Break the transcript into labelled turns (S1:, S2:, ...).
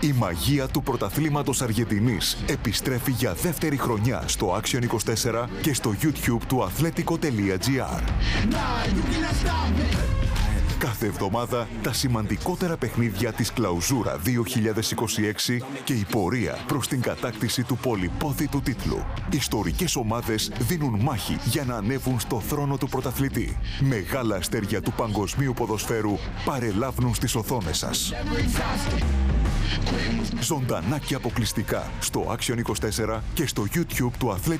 S1: Η μαγεία του πρωταθλήματος Αργεντινής επιστρέφει για δεύτερη χρονιά στο Action 24 και στο YouTube του athletico.gr. Κάθε εβδομάδα τα σημαντικότερα παιχνίδια της Κλαουζούρα 2026 και η πορεία προς την κατάκτηση του πολυπόθητου τίτλου. Ιστορικές ομάδες δίνουν μάχη για να ανέβουν στο θρόνο του πρωταθλητή. Μεγάλα αστέρια του παγκοσμίου ποδοσφαίρου παρελάβουν στις οθόνες σας. Ζωντανά και αποκλειστικά στο Action 24 και στο YouTube του Athletico.